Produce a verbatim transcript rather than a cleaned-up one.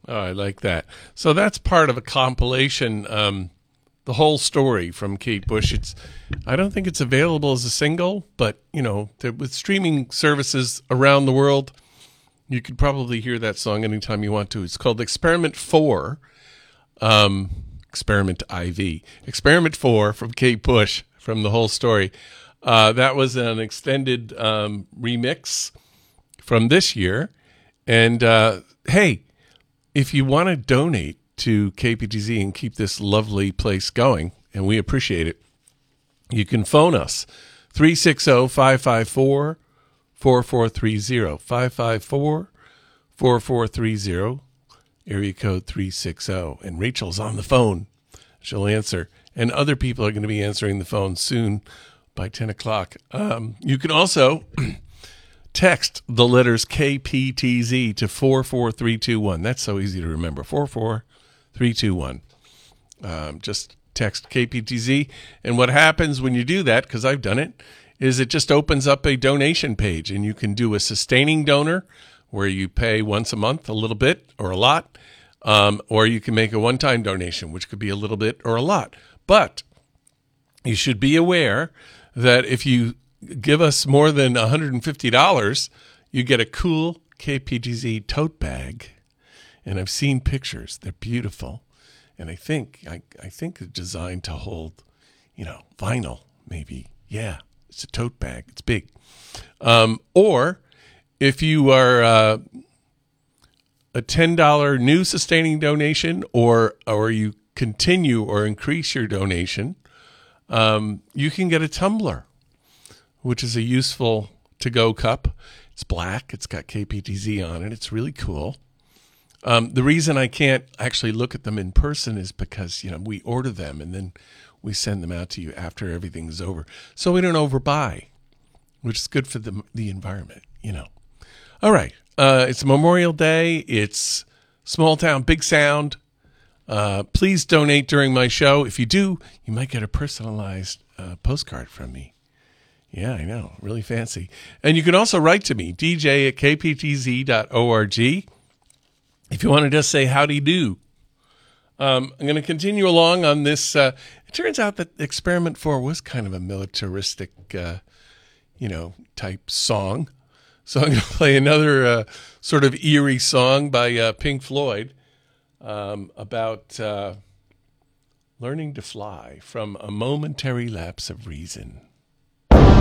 Oh, I like that. So that's part of a compilation, um, the whole story from Kate Bush. It's, I don't think it's available as a single, but you know, there, with streaming services around the world, you could probably hear that song anytime you want to. It's called Experiment Four, um, Experiment I V, Experiment Four from Kate Bush from the whole story. Uh, that was an extended um, remix from this year, and uh, hey. If you want to donate to K P T Z and keep this lovely place going, and we appreciate it, you can phone us, three six zero, five five four, four four three zero, five five four, four four three zero, area code three six zero. And Rachel's on the phone. She'll answer. And other people are going to be answering the phone soon by ten o'clock. Um, you can also... text the letters K P T Z to four four three two one. That's so easy to remember. four four three two one. Um, just text K P T Z. And what happens when you do that, because I've done it, is it just opens up a donation page. And you can do a sustaining donor where you pay once a month a little bit or a lot. Um, or you can make a one-time donation, which could be a little bit or a lot. But you should be aware that if you give us more than one hundred fifty dollars, you get a cool K P T Z tote bag. And I've seen pictures. They're beautiful. And I think I, I think they're designed to hold, you know, vinyl, maybe. Yeah, it's a tote bag. It's big. Um, or if you are uh, a ten dollars new sustaining donation, or or you continue or increase your donation, um, you can get a tumbler, which is a useful to-go cup. It's black. It's got K P T Z on it. It's really cool. Um, the reason I can't actually look at them in person is because, you know, we order them and then we send them out to you after everything's over. So we don't overbuy, which is good for the the environment, you know. All right. Uh, it's Memorial Day. It's small town, big sound. Uh, please donate during my show. If you do, you might get a personalized uh, postcard from me. Yeah, I know. Really fancy. And you can also write to me, D J at k p t z dot org, if you want to just say howdy do. Um, I'm going to continue along on this. Uh, it turns out that Experiment four was kind of a militaristic, uh, you know, type song. So I'm going to play another uh, sort of eerie song by uh, Pink Floyd um, about uh, learning to fly from A Momentary Lapse of Reason.